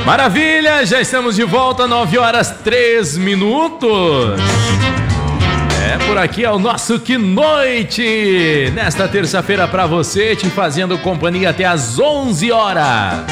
Maravilha, já estamos de volta, 9h03. Por aqui é o nosso Que Noite, nesta terça-feira pra você, te fazendo companhia até às 11h.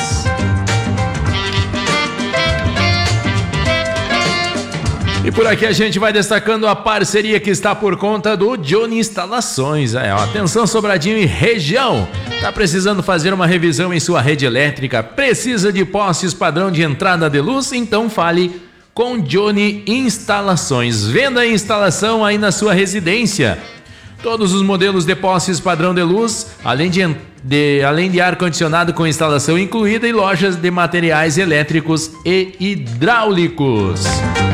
E por aqui a gente vai destacando a parceria que está por conta do Johnny Instalações. Atenção, Sobradinho e região. Tá precisando fazer uma revisão em sua rede elétrica? Precisa de postes padrão de entrada de luz? Então fale com Johnny Instalações. Venda e instalação aí na sua residência. Todos os modelos de postes padrão de luz, além de ar-condicionado com instalação incluída, e lojas de materiais elétricos e hidráulicos.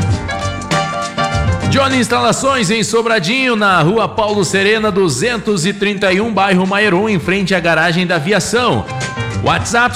Johnny Instalações em Sobradinho, na rua Paulo Serena 231, bairro Maierum, em frente à garagem da aviação. WhatsApp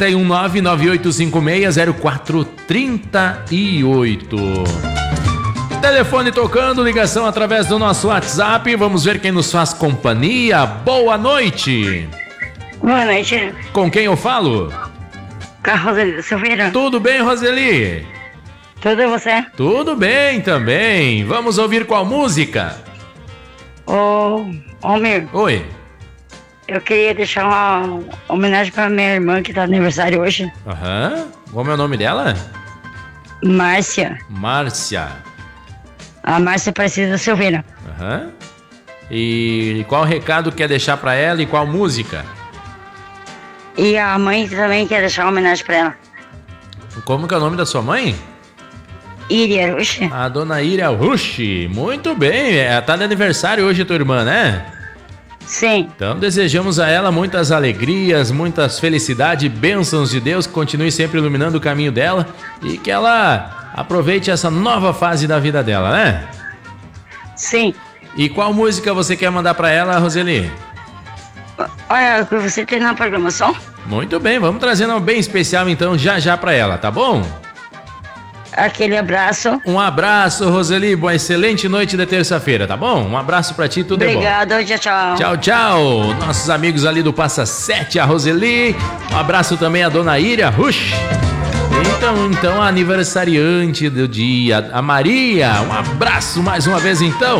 51998560438. Telefone tocando, ligação através do nosso WhatsApp. Vamos ver quem nos faz companhia. Boa noite. Boa noite. Com quem eu falo? Com a Roseli Silveira. Tudo bem, Roseli? Tudo e você? Tudo bem também. Vamos ouvir qual música? Ô, Mir. Oi. Eu queria deixar uma homenagem pra minha irmã que tá aniversário hoje. Aham. Qual é o nome dela? Márcia. Márcia. A Márcia Aparecida Silveira. Aham. E qual recado quer deixar pra ela e qual música? E a mãe também quer deixar uma homenagem pra ela. Como que é o nome da sua mãe? Iria Rushi. A dona Iria Rushi. Muito bem. Tá de aniversário hoje, tua irmã, né? Sim. Então desejamos a ela muitas alegrias, muitas felicidades, bênçãos de Deus, que continue sempre iluminando o caminho dela e que ela aproveite essa nova fase da vida dela, né? Sim. E qual música você quer mandar pra ela, Roseli? Olha, o que você tem na programação? Muito bem, vamos trazendo uma bem especial então já pra ela, tá bom? Aquele abraço. Um abraço, Roseli. Boa, excelente noite de terça-feira, tá bom? Um abraço pra ti, tudo Obrigado, é bom. Tchau, tchau. Tchau, tchau. Nossos amigos ali do Passa Sete, a Roseli. Um abraço também à dona Iria Rush. Então, a aniversariante do dia, a Maria. Um abraço mais uma vez, então.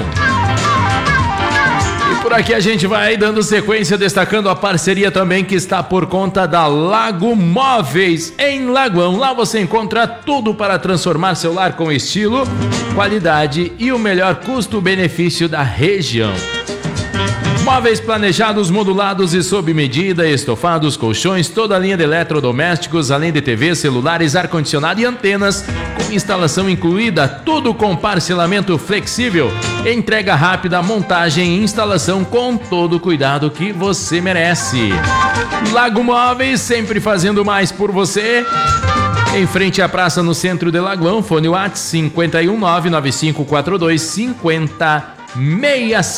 Por aqui a gente vai dando sequência, destacando a parceria também que está por conta da Lago Móveis, em Lagoão. Lá você encontra tudo para transformar seu lar com estilo, qualidade e o melhor custo-benefício da região. Móveis planejados, modulados e sob medida, estofados, colchões, toda a linha de eletrodomésticos, além de TV, celulares, ar-condicionado e antenas, com instalação incluída, tudo com parcelamento flexível, entrega rápida, montagem e instalação com todo o cuidado que você merece. Lago Móveis, sempre fazendo mais por você. Em frente à praça, no centro de Lagoão, fone WhatsApp 51995425065.